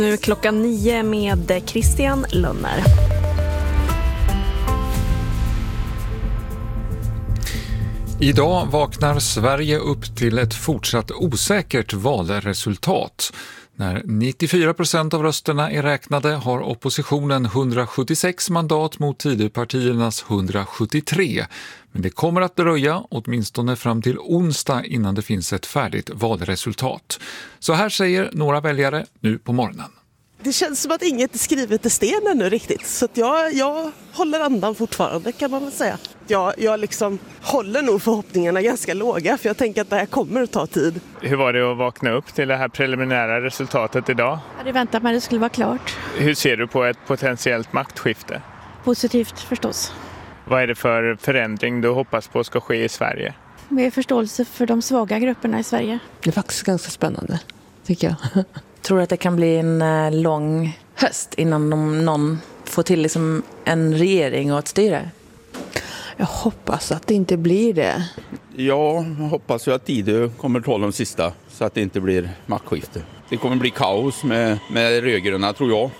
Nu är klockan 9 med Christian Lönner. Idag vaknar Sverige upp till ett fortsatt osäkert valresultat. När 94% av rösterna är räknade har oppositionen 176 mandat mot Tidöpartiernas 173. Men det kommer att dröja åtminstone fram till onsdag innan det finns ett färdigt valresultat. Så här säger några väljare nu på morgonen. Det känns som att inget är skrivet i sten ännu riktigt. Så att jag håller andan fortfarande, kan man väl säga. Jag liksom håller nog förhoppningarna ganska låga, för jag tänker att det här kommer att ta tid. Hur var det att vakna upp till det här preliminära resultatet idag? Jag hade väntat mig att det skulle vara klart. Hur ser du på ett potentiellt maktskifte? Positivt förstås. Vad är det för förändring du hoppas på ska ske i Sverige? Med förståelse för de svaga grupperna i Sverige. Det är faktiskt ganska spännande, tycker jag. Tror att det kan bli en lång höst innan någon får till liksom en regering och ett styre? Jag hoppas att det inte blir det. Jag hoppas ju att Tidö kommer att hålla de sista så att det inte blir maktskifte. Det kommer bli kaos med rödgröna, tror jag.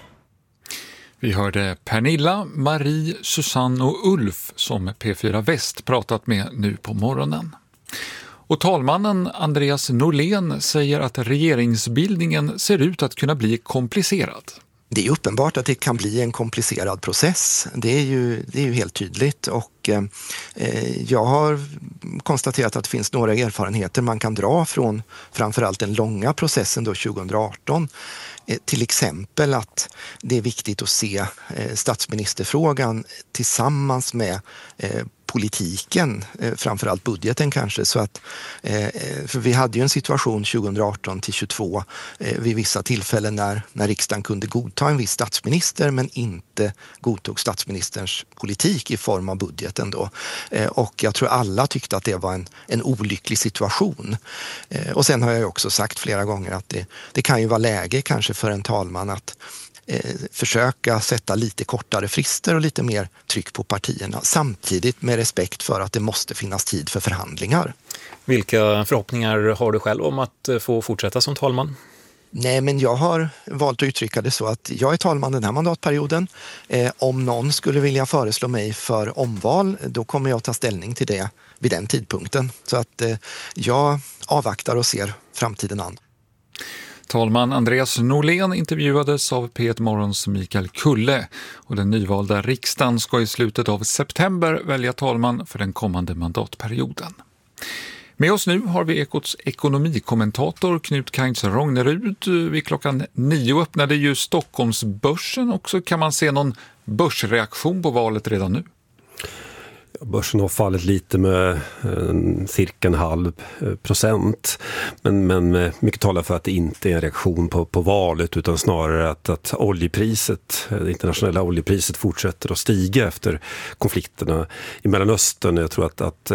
Vi hörde Pernilla, Marie, Susanne och Ulf som P4 Väst pratat med nu på morgonen. Och talmannen Andreas Norlén säger att regeringsbildningen ser ut att kunna bli komplicerad. Det är uppenbart att det kan bli en komplicerad process. Det är ju helt tydligt, och jag har konstaterat att det finns några erfarenheter man kan dra från framförallt den långa processen då 2018. Till exempel att det är viktigt att se statsministerfrågan tillsammans med politiken, framförallt budgeten kanske, så att för vi hade ju en situation 2018 till 2022 vid vissa tillfällen när riksdagen kunde godta en viss statsminister men inte godtog statsministerns politik i form av budgeten då, och jag tror alla tyckte att det var en olycklig situation. Och sen har jag också sagt flera gånger att det kan ju vara läge kanske för en talman att försöka sätta lite kortare frister och lite mer tryck på partierna, samtidigt med respekt för att det måste finnas tid för förhandlingar. Vilka förhoppningar har du själv om att få fortsätta som talman? Nej, men jag har valt att uttrycka det så att jag är talman den här mandatperioden. Om någon skulle vilja föreslå mig för omval, då kommer jag ta ställning till det vid den tidpunkten. Så att jag avvaktar och ser framtiden an. Talman Andreas Norlén intervjuades av P1 Morgons Mikael Kulle, och den nyvalda riksdagen ska i slutet av september välja talman för den kommande mandatperioden. Med oss nu har vi Ekots ekonomikommentator Knut Kainz Rognerud. Vid klockan 9 öppnade ju Stockholmsbörsen också. Kan man se någon börsreaktion på valet redan nu? Börsen har fallit lite med cirka 0,5%. Men mycket talar för att det inte är en reaktion på valet, utan snarare att oljepriset, det internationella oljepriset fortsätter att stiga efter konflikterna i Mellanöstern. Jag tror att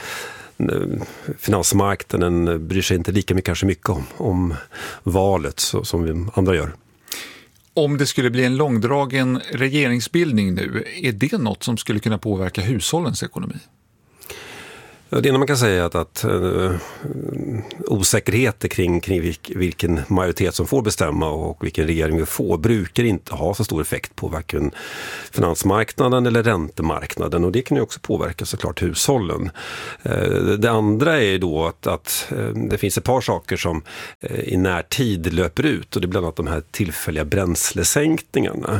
finansmarknaden bryr sig inte lika mycket om valet som vi andra gör. Om det skulle bli en långdragen regeringsbildning nu, är det något som skulle kunna påverka hushållens ekonomi? Det ena man kan säga är att osäkerheter kring vilken majoritet som får bestämma och vilken regering vi får brukar inte ha så stor effekt på varken finansmarknaden eller räntemarknaden, och det kan ju också påverka såklart hushållen. Det andra är då att det finns ett par saker som i närtid löper ut, och det är bland annat de här tillfälliga bränslesänkningarna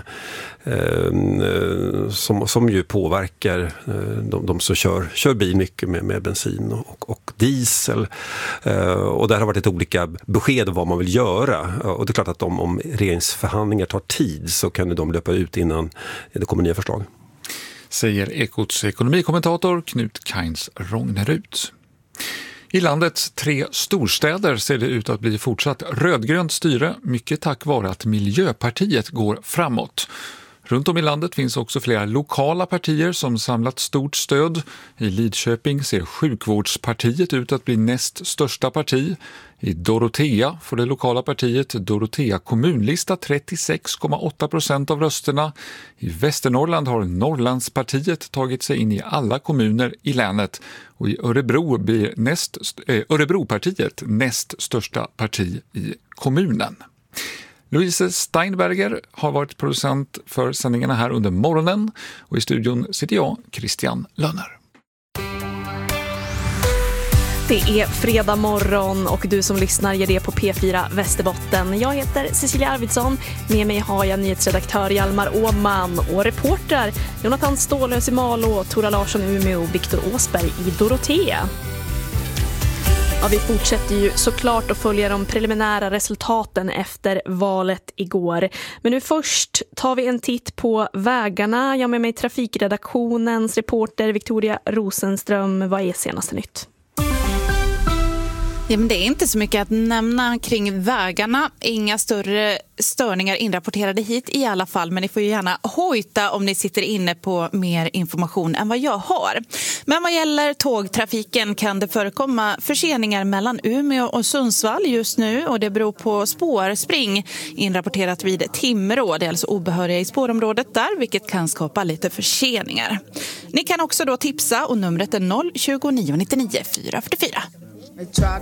som ju påverkar de som kör bil mycket med bensin och diesel, och där har varit ett olika besked om vad man vill göra, och det är klart att om regeringsförhandlingar tar tid så kan de löpa ut innan det kommer nya förslag. Säger Ekots ekonomikommentator Knut Kainz Rognerud. I landets 3 storstäder ser det ut att bli fortsatt rödgrönt styre, mycket tack vare att Miljöpartiet går framåt. Runt om i landet finns också flera lokala partier som samlat stort stöd. I Lidköping ser Sjukvårdspartiet ut att bli näst största parti. I Dorotea får det lokala partiet Dorotea kommunlista 36,8% av rösterna. I Västernorrland har Norrlandspartiet tagit sig in i alla kommuner i länet. Och i Örebro blir Örebropartiet näst största parti i kommunen. Louise Steinberger har varit producent för sändningarna här under morgonen och i studion sitter jag, Christian Lönner. Det är fredag morgon och du som lyssnar ger det på P4 Västerbotten. Jag heter Cecilia Arvidsson. Med mig har jag nyhetsredaktör Hjalmar Åman och reporter Jonathan Stålös i Malå, Tora Larsson i Umeå och Viktor Åsberg i Dorotea. Ja, vi fortsätter ju såklart att följa de preliminära resultaten efter valet igår. Men nu först tar vi en titt på vägarna. Jag med mig trafikredaktionens reporter Victoria Rosenström. Vad är senaste nytt? Ja, men det är inte så mycket att nämna kring vägarna. Inga större störningar inrapporterade hit i alla fall. Men ni får ju gärna hojta om ni sitter inne på mer information än vad jag har. Men vad gäller tågtrafiken kan det förekomma förseningar mellan Umeå och Sundsvall just nu. Och det beror på spårspring inrapporterat vid Timrå. Det är alltså obehöriga i spårområdet där, vilket kan skapa lite förseningar. Ni kan också då tipsa och numret är 020 999 444. They tried